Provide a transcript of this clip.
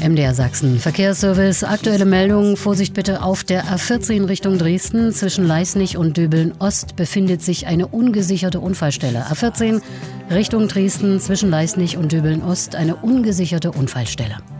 MDR Sachsen Verkehrsservice. Aktuelle Meldung. Vorsicht bitte auf der A14 Richtung Dresden. Zwischen Leisnig und Döbeln-Ost befindet sich eine ungesicherte Unfallstelle. A14 Richtung Dresden. Zwischen Leisnig und Döbeln-Ost eine ungesicherte Unfallstelle.